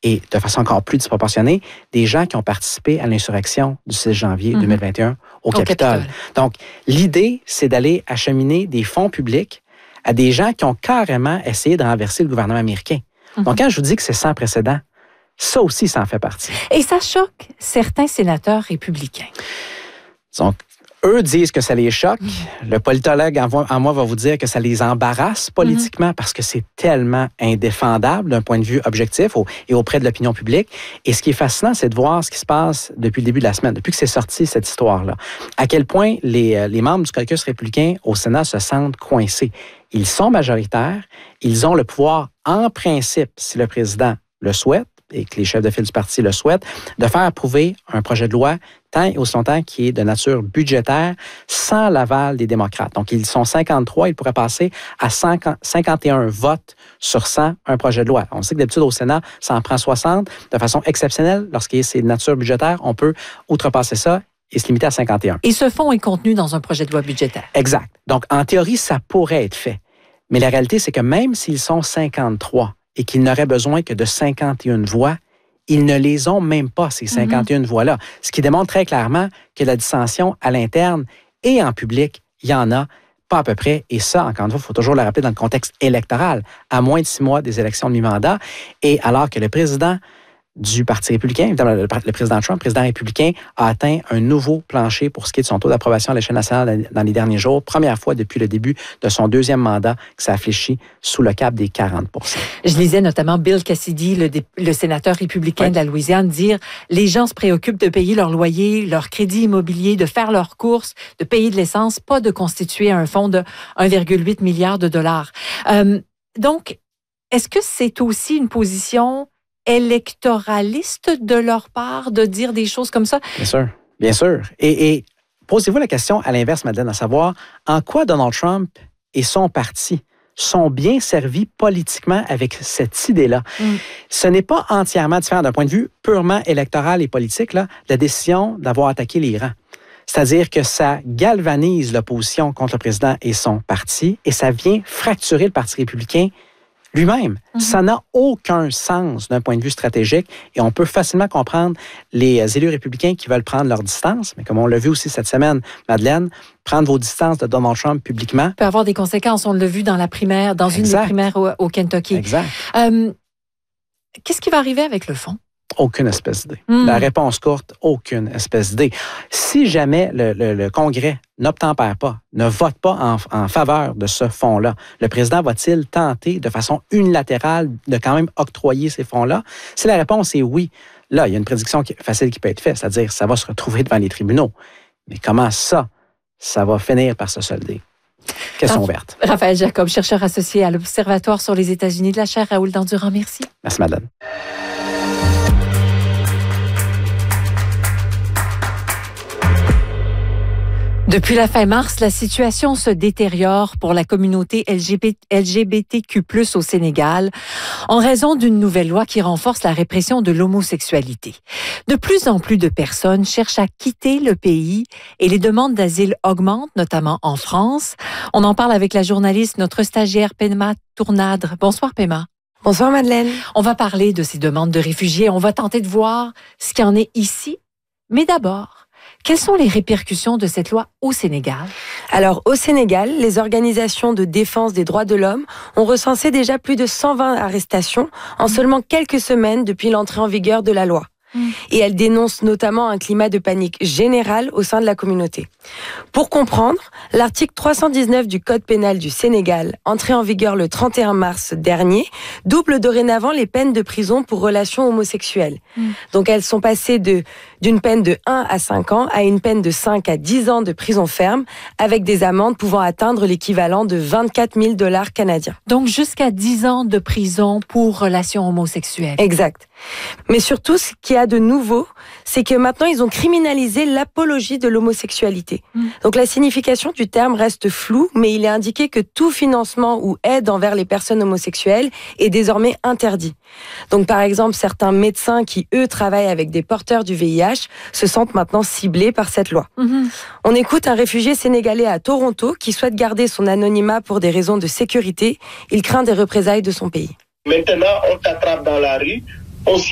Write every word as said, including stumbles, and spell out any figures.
et de façon encore plus disproportionnée, des gens qui ont participé à l'insurrection du six janvier mm-hmm. deux mille vingt et un au, au Capitole. Capitole. Donc, l'idée, c'est d'aller acheminer des fonds publics à des gens qui ont carrément essayé de renverser le gouvernement américain. Mm-hmm. Donc, quand je vous dis que c'est sans précédent, ça aussi, ça en fait partie. Et ça choque certains sénateurs républicains. Donc, eux disent que ça les choque. Mmh. Le politologue en, en moi va vous dire que ça les embarrasse politiquement mmh. parce que c'est tellement indéfendable d'un point de vue objectif au, et auprès de l'opinion publique. Et ce qui est fascinant, c'est de voir ce qui se passe depuis le début de la semaine, depuis que c'est sorti cette histoire-là. À quel point les, les membres du caucus républicain au Sénat se sentent coincés. Ils sont majoritaires, ils ont le pouvoir en principe, si le président le souhaite, et que les chefs de file du parti le souhaitent, de faire approuver un projet de loi tant et aussi longtemps qui est de nature budgétaire sans l'aval des démocrates. Donc, ils sont cinquante-trois, ils pourraient passer à cinquante et un votes sur cent un projet de loi. On sait que d'habitude, au Sénat, ça en prend soixante. De façon exceptionnelle, lorsqu'il c'est de nature budgétaire, on peut outrepasser ça et se limiter à cinquante et un. Et ce fonds est contenu dans un projet de loi budgétaire. Exact. Donc, en théorie, ça pourrait être fait. Mais la réalité, c'est que même s'ils sont cinquante-trois, et qu'ils n'auraient besoin que de cinquante et une voix, ils ne les ont même pas, ces cinquante et une mm-hmm. voix-là. Ce qui démontre très clairement que la dissension à l'interne et en public, il y en a pas à peu près. Et ça, encore une fois, il faut toujours le rappeler dans le contexte électoral, à moins de six mois des élections de mi-mandat. Et alors que le président du Parti républicain, évidemment, le, le président Trump, le président républicain, a atteint un nouveau plancher pour ce qui est de son taux d'approbation à l'échelle nationale dans les derniers jours. Première fois depuis le début de son deuxième mandat que ça a fléchi sous le cap des quarante pour cent. Je lisais notamment Bill Cassidy, le, le sénateur républicain oui. de la Louisiane, dire « Les gens se préoccupent de payer leur loyer, leur crédit immobilier, de faire leurs courses, de payer de l'essence, pas de constituer un fonds de un virgule huit milliard de dollars. Euh, » Donc, est-ce que c'est aussi une position électoraliste de leur part de dire des choses comme ça? Bien sûr, bien sûr. Et, et posez-vous la question à l'inverse, Madeleine, à savoir en quoi Donald Trump et son parti sont bien servis politiquement avec cette idée-là. Mm. Ce n'est pas entièrement différent d'un point de vue purement électoral et politique, là, la décision d'avoir attaqué l'Iran. C'est-à-dire que ça galvanise l'opposition contre le président et son parti et ça vient fracturer le Parti républicain lui-même. Mm-hmm. Ça n'a aucun sens d'un point de vue stratégique et on peut facilement comprendre les élus républicains qui veulent prendre leur distance, mais comme on l'a vu aussi cette semaine, Madeleine, prendre vos distances de Donald Trump publiquement. Ça peut avoir des conséquences, on l'a vu dans la primaire, dans exact. une des primaires au, au Kentucky. Exact. Euh, qu'est-ce qui va arriver avec le fonds? Aucune espèce d'idée. Mm. La réponse courte, aucune espèce d'idée. Si jamais le, le, le Congrès n'obtempère pas, ne vote pas en, en faveur de ce fonds-là, le président va-t-il tenter de façon unilatérale de quand même octroyer ces fonds-là? Si la réponse est oui, là, il y a une prédiction qui, facile qui peut être faite, c'est-à-dire que ça va se retrouver devant les tribunaux. Mais comment ça, ça va finir par se solder? Question ouverte. Raphaël Jacob, chercheur associé à l'Observatoire sur les États-Unis de la chaire Raoul Dandurand, merci. Merci, Madeleine. Depuis la fin mars, la situation se détériore pour la communauté L G B T Q plus, au Sénégal, en raison d'une nouvelle loi qui renforce la répression de l'homosexualité. De plus en plus de personnes cherchent à quitter le pays et les demandes d'asile augmentent, notamment en France. On en parle avec la journaliste, notre stagiaire Pema Tournadre. Bonsoir Pema. Bonsoir Madeleine. On va parler de ces demandes de réfugiés. On va tenter de voir ce qu'il y en est ici. Mais d'abord, quelles sont les répercussions de cette loi au Sénégal? Alors, au Sénégal, les organisations de défense des droits de l'homme ont recensé déjà plus de cent vingt arrestations en seulement quelques semaines depuis l'entrée en vigueur de la loi. Et elle dénonce notamment un climat de panique générale au sein de la communauté. Pour comprendre, l'article trois cent dix-neuf du Code pénal du Sénégal, entré en vigueur le trente et un mars dernier, double dorénavant les peines de prison pour relations homosexuelles. Mm. Donc elles sont passées de, d'une peine de un à cinq ans à une peine de cinq à dix ans de prison ferme, avec des amendes pouvant atteindre l'équivalent de vingt-quatre mille dollars canadiens. Donc jusqu'à dix ans de prison pour relations homosexuelles. Exact. Mais surtout, ce qu'il y a de nouveau, c'est que maintenant, ils ont criminalisé l'apologie de l'homosexualité. Mmh. Donc la signification du terme reste floue, mais il est indiqué que tout financement ou aide envers les personnes homosexuelles est désormais interdit. Donc par exemple, certains médecins qui, eux, travaillent avec des porteurs du V I H se sentent maintenant ciblés par cette loi. Mmh. On écoute un réfugié sénégalais à Toronto qui souhaite garder son anonymat pour des raisons de sécurité. Il craint des représailles de son pays. Maintenant, on t'attrape dans la rue. On